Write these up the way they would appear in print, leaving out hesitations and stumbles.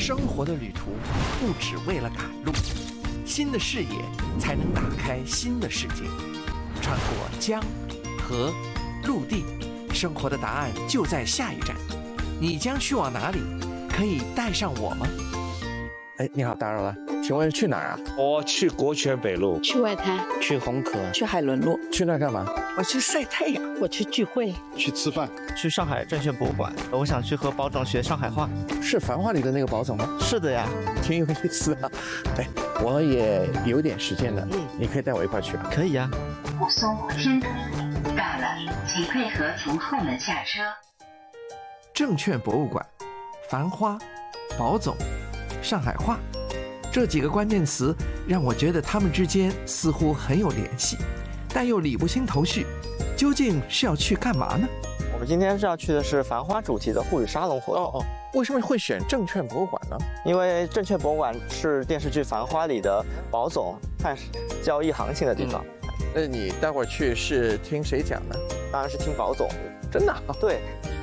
生活的旅途不只为了赶路，新的视野才能打开新的世界。穿过江、河、陆地，生活的答案就在下一站。你将去往哪里？可以带上我吗？哎，你好，打扰了，请问去哪儿啊？ 我去国权北路， 去外滩， 去红河， 去海伦路， 去那儿干嘛？ 我去晒太阳，我去聚会， 去吃饭， 去上海证券博物馆。我想去和宝总学上海话。 是《繁花》里的那个宝总吗？ 是的呀， 挺有意思啊。哎，我也有点时间了，你可以带我一块去吧？ 可以啊。 武松天途到了，请配合从后门下车。 证券博物馆、繁花、宝总、上海话，这几个关键词让我觉得他们之间似乎很有联系，但又理不清头绪。究竟是要去干嘛呢？ 我们今天是要去的是繁花主题的沪语沙龙活动。 为什么会选证券博物馆呢？ 因为证券博物馆是电视剧《繁花》里的宝总看交易行情的地方。 那你待会儿去是听谁讲呢？ 当然是听宝总。 真的啊？ 对。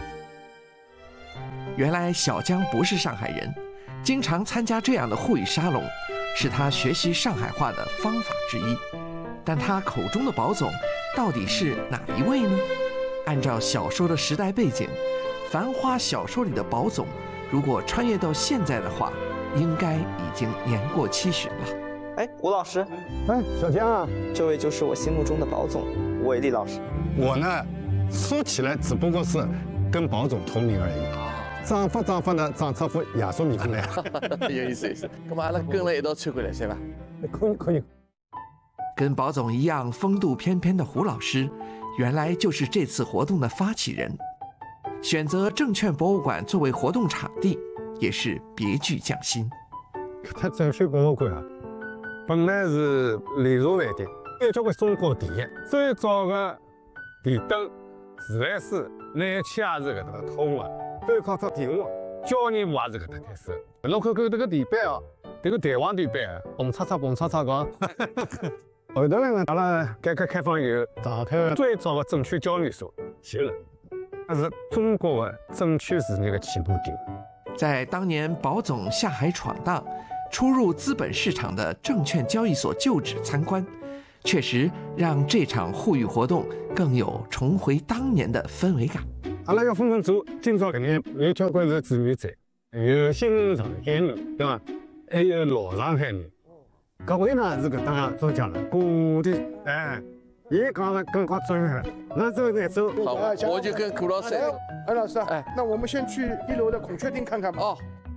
原来小江不是上海人，经常参加这样的沪语沙龙，是他学习上海话的方法之一。但他口中的宝总到底是哪一位呢？按照小说的时代背景，《繁花》小说里的宝总，如果穿越到现在的话，应该已经年过70了。 哎，吴老师， 哎，小江啊， 这位就是我心目中的宝总吴伟立老师。 我呢，说起来只不过是跟宝总同名而已。长发呢，长出副亚洲面孔来。 有意思有意思。那么阿拉跟了一道穿过来，是吧？ 可以。 跟宝总一样风度翩翩的胡老师，原来就是这次活动的发起人。选择证券博物馆作为活动场地，也是别具匠心。 它证券博物馆啊，本来是连锁饭店，有交关中国第一，最早的电灯、自来水、燃气也是搿搭通的，都靠这电话，交易部也是搿搭开始。侬看看这个地板哦，这个弹簧地板，蹦擦擦个。后头呢，阿拉改革开放以后，上海最早的证券交易所建了，它是中国的证券事业的起步点。 在当年宝总下海闯荡，初入资本市场的证券交易所旧址参观，确实让这场沪语活动更有重回当年的氛围感。 阿拉要分分做，今朝搿眼有交关是资源站，有新上海路，对伐？还有老上海路。各位呢是搿搭中讲了，古的伊讲了更加专业了。那走再走。 好，我就跟顾老师。 哎，老师，那我们先去1楼的孔雀厅看看吧。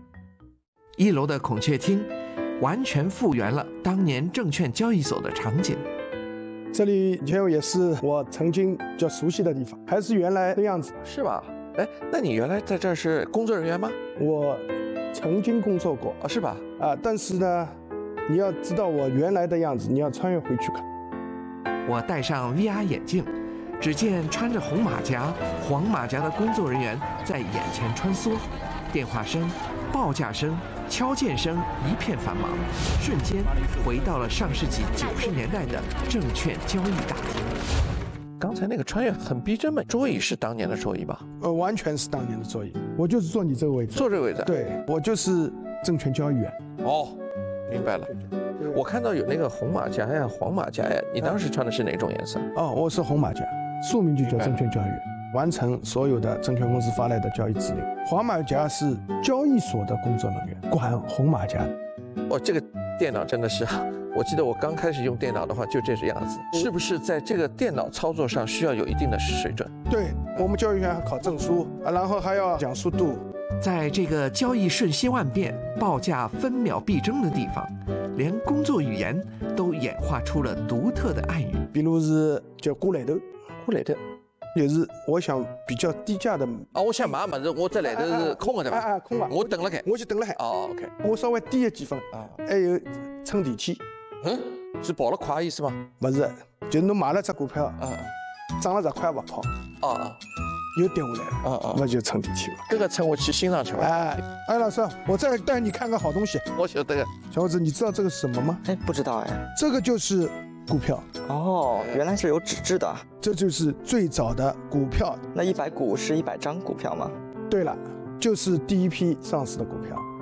1楼的孔雀厅完全复原了当年证券交易所的场景。 这里以前也是我曾经比较熟悉的地方，还是原来的样子， 是吧？哎，那你原来在这儿是工作人员吗？ 我曾经工作过， 是吧？ 但是呢，你要知道我原来的样子，你要穿越回去看。 我戴上 VR 眼镜，只见穿着红马甲、黄马甲的工作人员在眼前穿梭，电话声、报价声、敲键声一片繁忙，瞬间回到了上世纪90年代的证券交易大厅。刚才那个穿越很逼真嘛，桌椅是当年的桌椅吧？ 完全是当年的桌椅，我就是坐你这个位置。 坐这个位置？ 对，我就是证券交易员。 明白了。我看到有那个红马甲呀、黄马甲呀，你当时穿的是哪种颜色？ 我是红马甲，宿命就叫证券交易员，完成所有的证券公司发来的交易指令。黄马甲是交易所的工作人员，管红马甲。 这个电脑真的是，我记得我刚开始用电脑的话就这个样子，是不是在这个电脑操作上需要有一定的水准？ 对，我们交易员还考证书然后还要讲速度。 在这个交易瞬息万变、报价分秒必争的地方，连工作语言都演化出了独特的暗语， 比如是叫过来头，也是我想比较低价的。 我想买么子，我这来头是空的对吧？ 空的， 我等了海， 我就等了海。 OK， 我稍微低了几分还有撑底期。 是跑了快意思吗？ 不是，就是侬买了只股票涨了10块不跑又跌下来了那就撑底期了。 这个撑我去欣赏去吧。 老师，我再带你看个好东西。 我晓得。 小伙子，你知道这个是什么吗？ 不知道这个就是股票。 原来是有纸质的。 这就是最早的股票。 那100股是100张股票吗？ 对了，就是第一批上市的股票。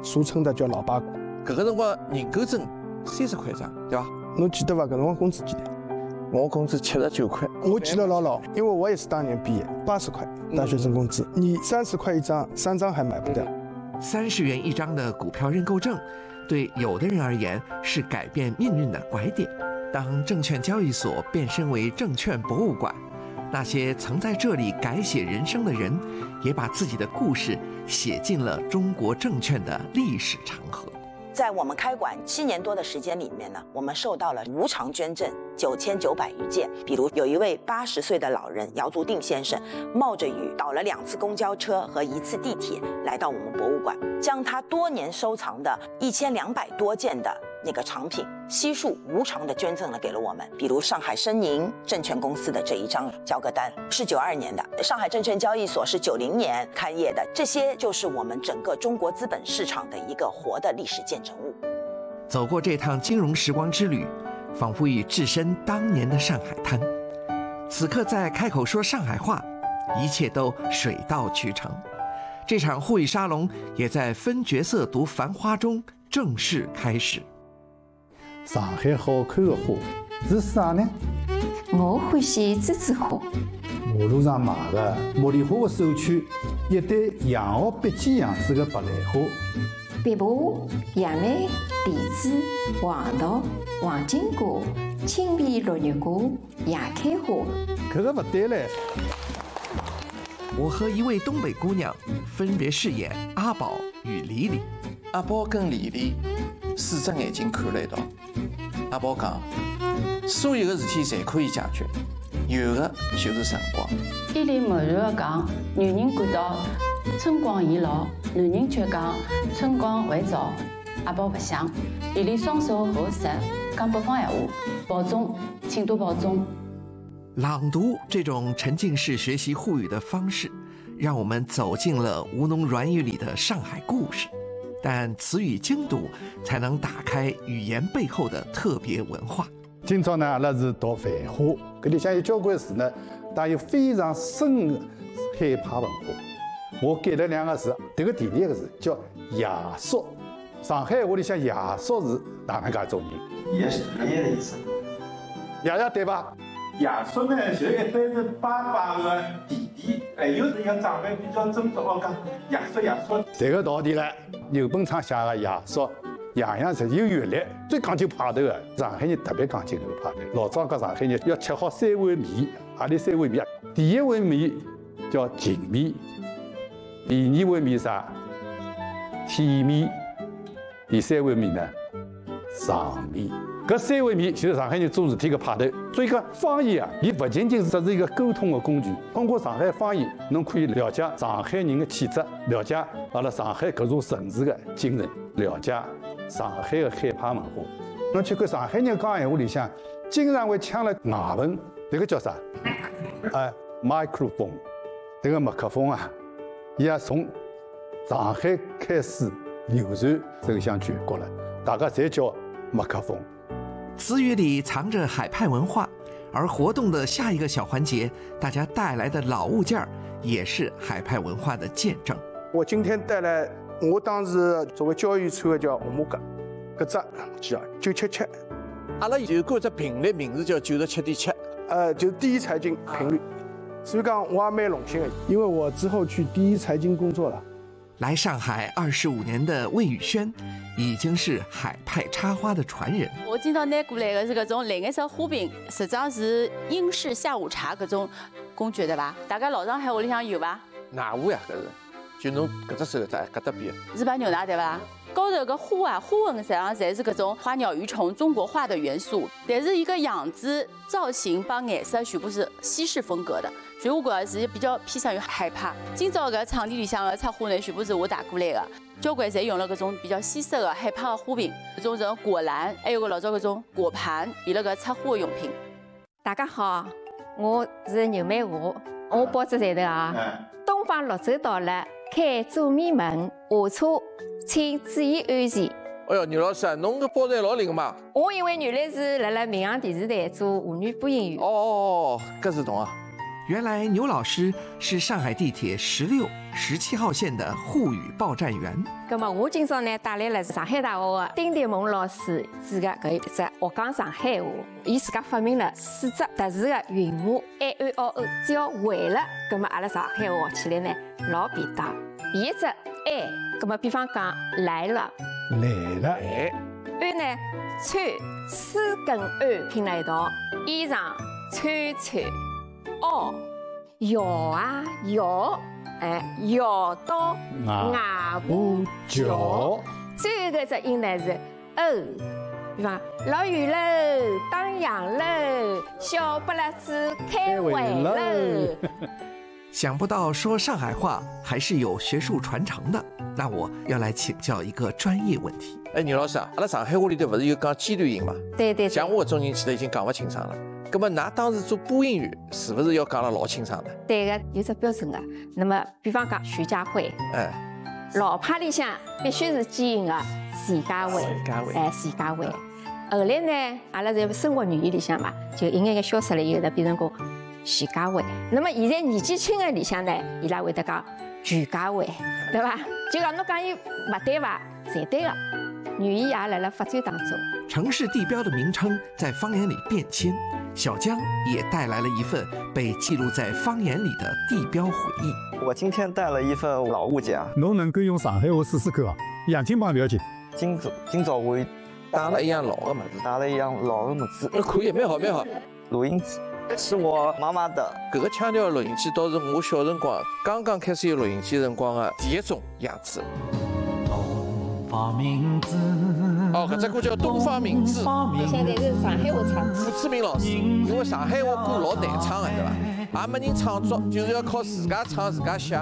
俗称的叫老八股。 搿个辰光人工证30块一张，对伐？ 侬记得伐？搿辰光工资几钿？ 我工资79块， 我记得牢牢，因为我也是当年毕业，80块大学生工资，你30块一张，3张还买不掉。 30元一张的股票认购证，对有的人而言是改变命运的拐点。当证券交易所变身为证券博物馆，那些曾在这里改写人生的人，也把自己的故事写进了中国证券的历史长河。 在我们开馆7年多的时间里面呢，我们受到了无偿捐赠9900余件。比如有一位80岁的老人姚足定先生，冒着雨倒了2次公交车和1次地铁来到我们博物馆，将他多年收藏的1200多件的那个藏品悉数无偿的捐赠了给了我们。比如上海申宁证券公司的这一张交割单是92年的，上海证券交易所是90年开业的，这些就是我们整个中国资本市场的一个活的历史见证物。 走过这趟金融时光之旅，仿佛已置身当年的上海滩。此刻再开口说上海话，一切都水到渠成。这场沪语沙龙也在分角色读繁花中正式开始。 上海好看的花是啥呢？ 我欢喜栀子花。 马路上卖的茉莉花的手圈，一对洋澳笔尖样子的白兰花。 白柏、杨梅、荔枝、黄桃、黄金瓜、青皮绿玉瓜、野开花。 搿个不对嘞。 我和一位东北姑娘分别饰演阿宝与李李。 阿宝跟李李4只眼睛看了一道。阿宝讲，所有的事体侪可以解决，有的就是辰光。 李李默然地讲，女人感到春光已老，男人却讲春光还早。阿宝不想，李李双手合十，讲北方闲话，保重，请多保重。 朗读这种沉浸式学习沪语的方式，让我们走进了吴侬软语里的上海故事。但词语精读才能打开语言背后的特别文化。 今朝呢，阿拉是读《繁花》，搿里向有交关字呢，带有非常深的海派文化。我改了2个字，迭个第2个字叫夜宿。上海话里向夜宿是哪能介种人？ 也是爷爷的意思。 爷爷对吧？ 爷叔呢，就一般是爸爸的弟弟，还有是像长辈比较尊重我讲爷叔爷叔。 这个道理呢，牛本昌写的爷叔，样样是有阅历，最讲究派头的。上海人特别讲究这个派头。老早讲上海人要吃好3碗面，何里3碗面？第1碗面叫秦面，第2碗面啥？体面，第3碗面呢？上面。搿3碗面就是上海人做事体的派头。所以讲方言啊，伊不仅仅只是一个沟通的工具。通过上海方言，侬可以了解上海人的气质，了解阿拉上海搿座城市的精神，了解上海的海派文化。侬去看上海人讲闲话里向，经常会抢了外文，这个叫啥？microphone。这个麦克风啊，伊也从上海开始流传走向全国了，大家侪叫麦克风。 词语里藏着海派文化，而活动的下一个小环节，大家带来的老物件也是海派文化的见证。 我今天带来，我当时作为教育穿的叫红马甲，搿只叫977。 阿拉有过只频率名字叫97.7， 就是第一财经频率。所以讲我也蛮荣幸的，因为我之后去第一财经工作了。 来上海25年的魏宇轩，已经是海派插花的传人。 我今朝拿过来的是搿种蓝颜色花瓶，实际上是英式下午茶搿种工具对伐？大家老上海屋里向有伐？ 哪壶呀？搿是，就侬搿只手在搿搭边。 日本牛奶对伐？高头搿花纹实际上侪是搿种花鸟鱼虫中国画的元素，但是一个样子、造型帮颜色全部是西式风格的，所以我觉着是比较偏向于海派。今朝搿场地里向的插花呢，全部是我带过来的，交关侪用了搿种比较西式的海派的花瓶，搿种果篮，还有个老早搿种果盘，为了搿插花的用品。 大家好，我是牛梅华，我报只站头啊。东方绿洲到了，开左面门，下车。请注意安全。 哎哟，牛老师，侬搿包材老灵嘛！ 我因为原来是辣民航电视台做妇女播音员。 搿是懂啊。 原来牛老师是上海地铁16、17号线的沪语报站员。 那么我今朝呢带来了上海大学的丁迪蒙老师主的搿一只学讲上海话，伊自家发明了4只特殊的韵母 A O O O， 只要会了，那么阿拉上海话学起来呢老便当。第一只 A， 那么比方讲来了， 来了， 安呢穿丝跟安拼在一道，衣裳穿。哦，摇啊摇，摇到外婆桥。最后一个只音呢是哦，比方落雨喽，打烊喽，小不拉子开会喽。 想不到说上海话还是有学术传承的，那我要来请教一个专业问题。 牛老师啊，阿拉上海话里头不是有讲尖端音嘛？ 对。 像我这种人其实已经讲不清爽了。那么，㑚当时做播音员是不是要讲得老清爽的？ 对个，有只标准的。那么，比方讲徐家汇，老派里向必须是尖音的徐家汇，徐家汇。后来呢，阿拉在生活语言里向嘛，就一眼眼消失了以后，变成讲徐家汇。那么现在年纪轻的里向呢，伊拉会得讲徐家汇，对吧？就讲侬讲伊勿对伐？侪对个。语言也辣辣发展当中。 城市地标的名称在方言里变迁，小江也带来了一份被记录在方言里的地标回忆。 我今天带了一份老物件啊， 侬能够用上海话试试看啊？洋泾浜不要紧。 今早我打了一样老的么子， 打了一样老的么子， 可以，蛮好蛮好。 录音机是我妈妈的。 搿个腔调的录音机倒是我小辰光刚刚开始有录音机辰光的第一种样子。哦，搿只歌叫《东方明珠》， 现在是上海话唱。 胡志明老师，因为上海话歌老难唱的，对伐？也没人唱作，就是要靠自家唱自家写。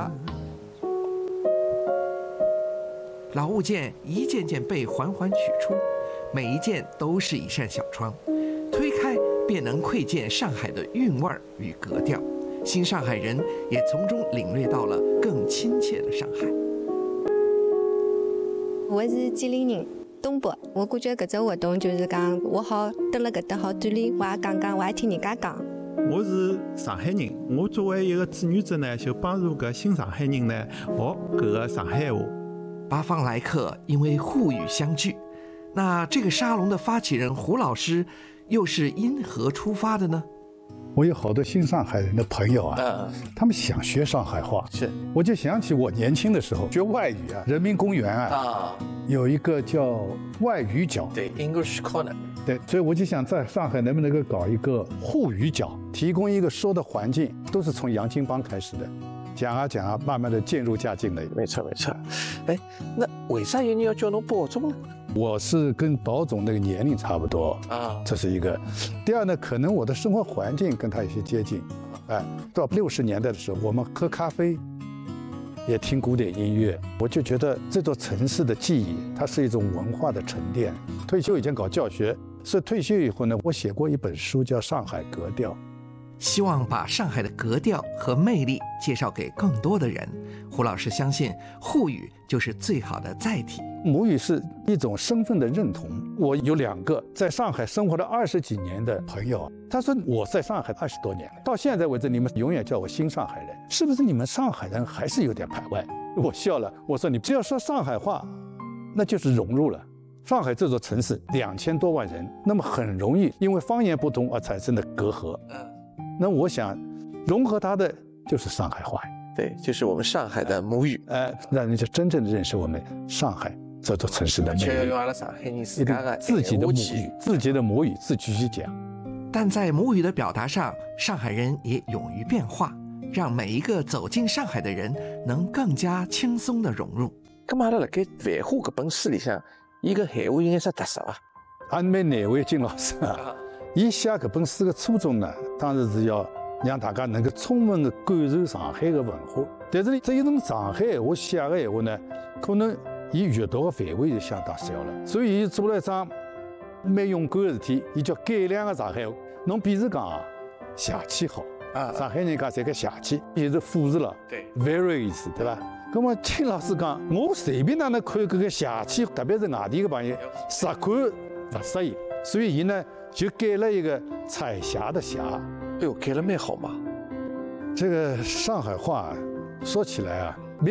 老物件一件件被缓缓取出，每一件都是一扇小窗，推开便能窥见上海的韵味与格调。新上海人也从中领略到了更亲切的上海。 我是吉林人，东北。我感觉搿只活动就是讲，我好蹲辣搿搭好锻炼，我也讲，我也听人家讲。 我是上海人，我作为一个志愿者呢，就帮助搿新上海人呢学搿个上海话。 八方来客因为沪语相聚，那这个沙龙的发起人胡老师又是因何出发的呢？ 我有好多新上海人的朋友啊，他们想学上海话， 是， 我就想起我年轻的时候学外语啊，人民公园啊，有一个叫外语角， 对 ，English Corner， 对，所以我就想在上海能不能够搞一个沪语角，提供一个说的环境，都是从洋泾浜开始的，讲啊讲啊，慢慢的渐入佳境了。 没错没错，哎，那为啥有人要叫侬保总呢？ 我是跟保总那个年龄差不多啊，这是一个。第二呢，可能我的生活环境跟他有些接近，哎，到60年代的时候，我们喝咖啡，也听古典音乐，我就觉得这座城市的记忆，它是一种文化的沉淀。退休以前搞教学，所以退休以后呢，我写过一本书叫《上海格调》。 希望把上海的格调和魅力介绍给更多的人。胡老师相信沪语就是最好的载体。 母语是一种身份的认同。我有2个在上海生活了20几年的朋友，他说我在上海20多年了，到现在为止你们永远叫我新上海人，是不是你们上海人还是有点排外？我笑了，我说你只要说上海话，那就是融入了。上海这座城市2000多万人，那么很容易因为方言不同而产生的隔阂。那我想融合它的就是上海话， 对，就是我们上海的母语， 让人家真正的认识我们上海这座城市的魅力。 要用阿拉上海人自家的自己的母语，自己的母语自己去讲。 但在母语的表达上，上海人也勇于变化，让每一个走进上海的人能更加轻松地融入。 咁阿拉辣盖繁华搿本书里向，伊个闲话有眼啥特色啊？ 俺蛮难为金老师啊。伊写搿本书的初衷呢，当然是要让大家能够充分的感受上海的文化。但是这一种上海话写的闲话呢，可能伊阅读的范围就相当小了。所以伊做了一桩蛮勇敢的事体，伊叫改良的上海话。侬比如讲啊，邪气好啊，上海人家侪个邪气，也是副词了，对 ，very 意思，对吧？那么金老师讲，我随便哪能看搿个邪气，特别是外地的朋友，实看勿适宜，所以伊呢。就改了一个彩霞的霞， 哎呦，改了蛮好嘛。 这个上海话说起来啊，